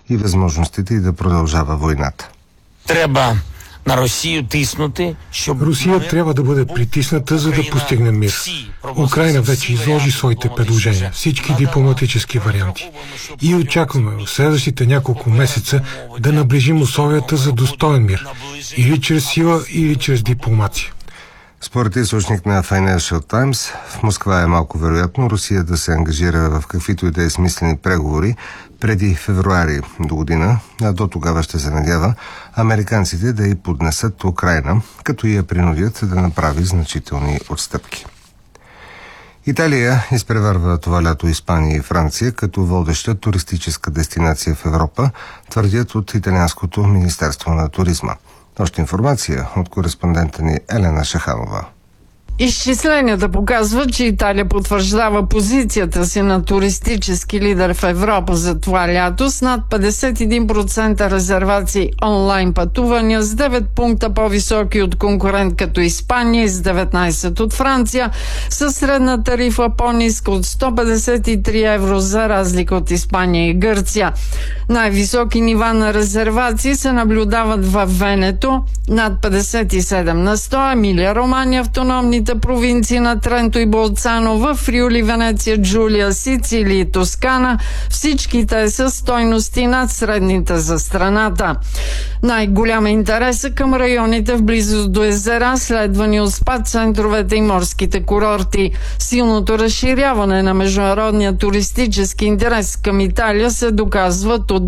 и възможностите й да продължава войната. Трябва на Русия тиснути, Русия трябва да бъде притисната, за да постигне мир. Украйна вече изложи своите предложения, всички дипломатически варианти. И очакваме в следващите няколко месеца да наближим условията за достоен мир. Или чрез сила, или чрез дипломация. Според източник на Financial Times, в Москва е малко вероятно Русия да се ангажира в каквито и да е смислени преговори преди февруари до година, а до тогава ще се надява американците да й поднесат Украйна, като я принудят да направи значителни отстъпки. Италия изпреварва това лято Испания и Франция като водеща туристическа дестинация в Европа, твърдят от Италианското министерство на туризма. Още информация от кореспондента ни Елена Шаханова. Изчисленията показват, че Италия потвърждава позицията си на туристически лидер в Европа за това лято с над 51% резервации онлайн пътувания, с 9 пункта по-високи от конкурент като Испания и с 19 от Франция, с средна тарифа по-ниска от 153 евро за разлика от Испания и Гърция. Най-високи нива на резервации се наблюдават в Венето, над 57 на 100, Емилия Романия, автономните провинции на Тренто и Болцано, в Фриули, Венеция, Джулия, Сицилия и Тоскана. Всички те са стойности над средните за страната. Най-голям интерес е към районите в близост до езера, следвани от спа центровете и морските курорти. Силното разширяване на международния туристически интерес към Италия се доказват от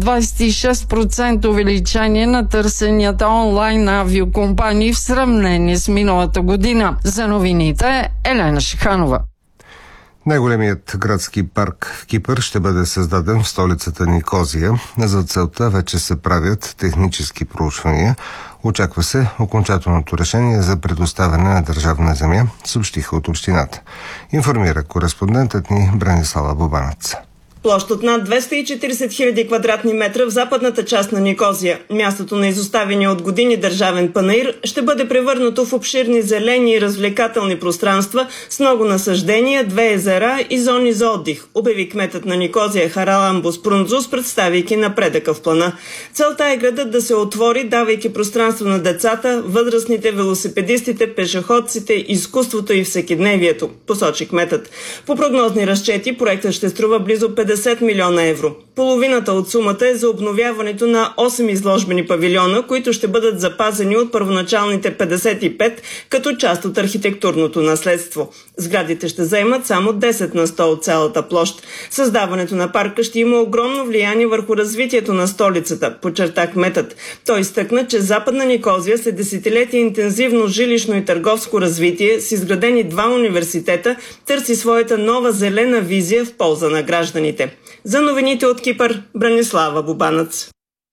26% увеличение на търсенията онлайн на авиокомпании в сравнение с миналата година. За новините Елена Шиханова. Най-големият градски парк в Кипър ще бъде създаден в столицата Никозия. За целта вече се правят технически проучвания. Очаква се окончателното решение за предоставяне на държавна земя, съобщиха от общината. Информира кореспондентът ни Бранислава Бобанец. Площ от над 240 000 квадратни метра в западната част на Никозия. Мястото на изоставения от години държавен панаир ще бъде превърнато в обширни зелени и развлекателни пространства с много насаждения, 2 езера и зони за отдих, обяви кметът на Никозия Хараламбос Прунзус, представяйки напредъка в плана. Целта е градът да се отвори, давайки пространство на децата, възрастните, велосипедистите, пешеходците, изкуството и всекидневието, посочи кметът. По прогнозни разчети проектът ще струва близо 50 милиона евро. Половината от сумата е за обновяването на 8 изложбени павилиона, които ще бъдат запазени от първоначалните 55 като част от архитектурното наследство. Сградите ще заемат само 10 на 100 от цялата площ. Създаването на парка ще има огромно влияние върху развитието на столицата, подчерта кметът. Той изтъкна, че Западна Никозия след десетилетия интензивно жилищно и търговско развитие с изградени 2 университета търси своята нова зелена визия в полза на гражданите. За новините от Кипър, Бранислава Бобанец.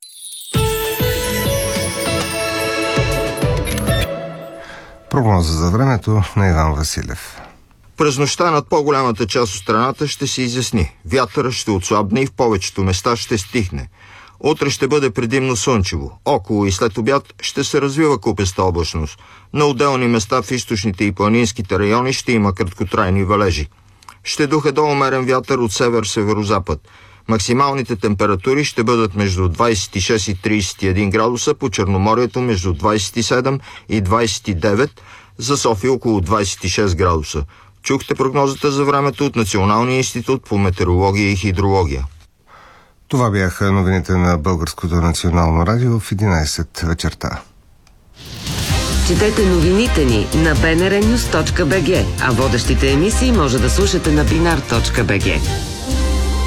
Прогноза за времето на Иван Василев. През нощта над по-голямата част от страната ще се изясни. Вятърът ще отслабне и в повечето места ще стихне. Утре ще бъде предимно слънчево. Около и след обяд ще се развива купеста облачност. На отделни места в източните и планинските райони ще има краткотрайни валежи. Ще духа до умерен вятър от север-северозапад. Максималните температури ще бъдат между 26 и 31 градуса, по Черноморието между 27 и 29, за София около 26 градуса. Чухте прогнозата за времето от Националния институт по метеорология и хидрология. Това бяха новините на Българското национално радио в 11 вечерта. Четете новините ни на bnrnews.bg, а водещите емисии може да слушате на binar.bg.